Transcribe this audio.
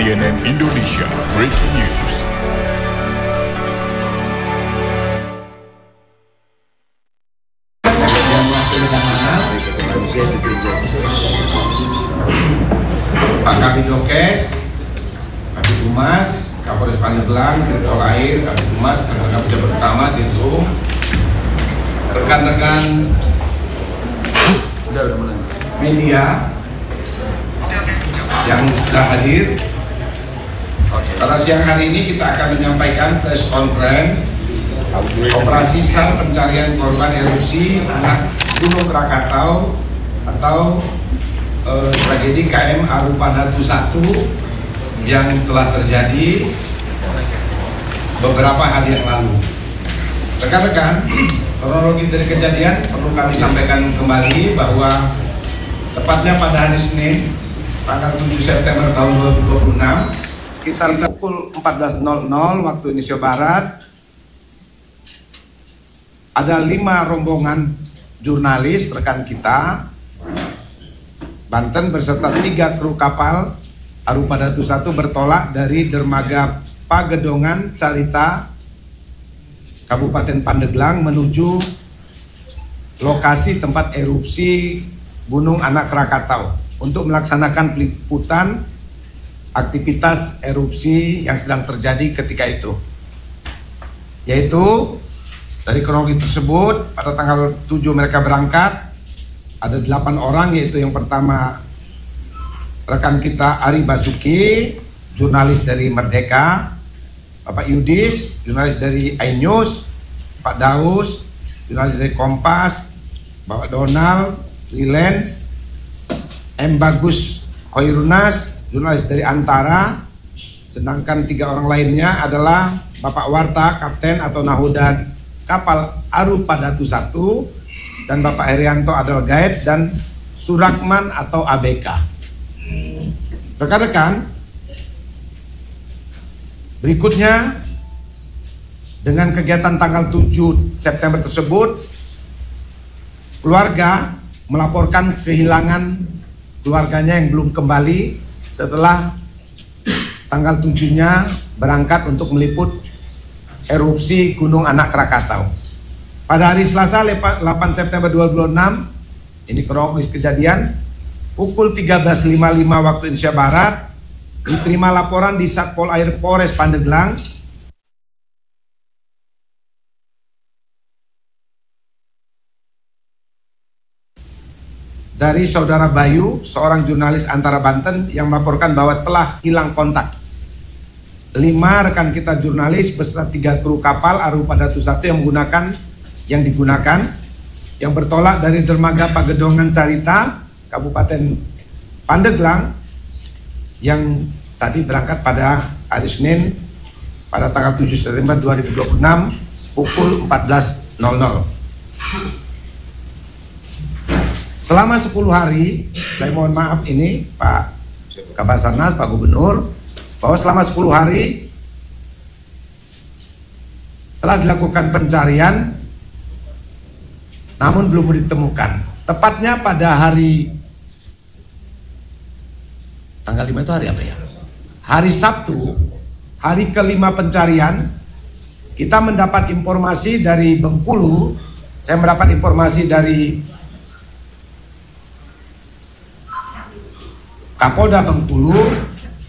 CNN Indonesia Breaking News. Pak Kabidokes, Kabid Humas, Kapolres Pandeglang, Direktur Air, Kabid Humas, rekan-rekan pejabat utama, Dirtum, rekan-rekan media yang sudah hadir. Pada siang hari ini kita akan menyampaikan press conference operasi SAR pencarian korban erupsi anak Gunung Krakatau atau tragedi KM Arupadatu 1 yang telah terjadi beberapa hari yang lalu. Rekan-rekan, kronologi dari kejadian perlu kami sampaikan kembali bahwa tepatnya pada hari Senin tanggal 7 September tahun 2026 sekitar pukul 14.00 waktu Indonesia Barat ada 5 rombongan jurnalis rekan kita Banten beserta 3 kru kapal Arupadatu 1 bertolak dari dermaga Pagedongan Carita Kabupaten Pandeglang menuju lokasi tempat erupsi Gunung Anak Krakatau untuk melaksanakan peliputan aktivitas erupsi yang sedang terjadi ketika itu. Yaitu dari kronologis tersebut pada tanggal 7 mereka berangkat, ada 8 orang, yaitu yang pertama rekan kita Ari Basuki, jurnalis dari Merdeka, Bapak Yudis, jurnalis dari iNews, Pak Daus, jurnalis dari Kompas, Bapak Donald, Lilens, M. Bagus Hoirunas, jurnalis dari Antara, sedangkan 3 orang lainnya adalah Bapak Warta, Kapten atau Nahoda kapal Arupadatu 1, dan Bapak Herianto adalah guide, dan Surakman atau ABK. Rekan-rekan, berikutnya dengan kegiatan tanggal 7 September tersebut, keluarga melaporkan kehilangan keluarganya yang belum kembali setelah tanggal 7-nya berangkat untuk meliput erupsi Gunung Anak Krakatau. Pada hari Selasa 8 September 2026, ini kronologis kejadian, pukul 13.55 waktu Indonesia Barat, diterima laporan di Satpol Air Polres Pandeglang dari Saudara Bayu, seorang jurnalis Antara Banten yang melaporkan bahwa telah hilang kontak 5 rekan kita jurnalis beserta 3 kru kapal Arupadatu 1 yang digunakan yang bertolak dari dermaga Pagedongan Carita Kabupaten Pandeglang yang tadi berangkat pada hari Senin pada tanggal 7 September 2026 pukul 14.00. Selama 10 hari, saya mohon maaf ini Pak Kabasarnas, Pak Gubernur, bahwa selama 10 hari telah dilakukan pencarian namun belum ditemukan. Tepatnya pada hari tanggal 5 itu hari apa ya? Hari Sabtu, hari kelima pencarian, kita mendapat informasi dari Bengkulu. Saya mendapat informasi dari Kapolda Bengkulu